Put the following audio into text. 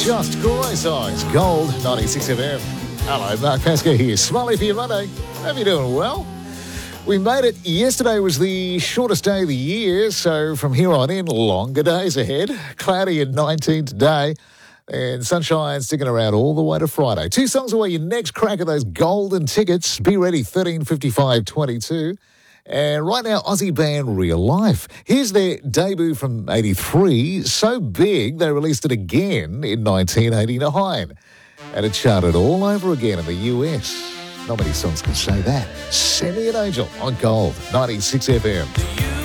Just great songs. Gold, 96 FM. Hello, Mark Pascoe here. Smiley for your Monday. Hope you're doing well. We made it. Yesterday was the shortest day of the year, so from here on in, longer days ahead. Cloudy and 19 today, and sunshine sticking around all the way to Friday. 2 songs away, your next crack at those golden tickets. Be ready, 13:55:22. And right now, Aussie band Real Life. Here's their debut from 83. So big, they released it again in 1989. And it charted all over again in the US. Not many songs can say that. Send Me an Angel on Gold, 96 FM.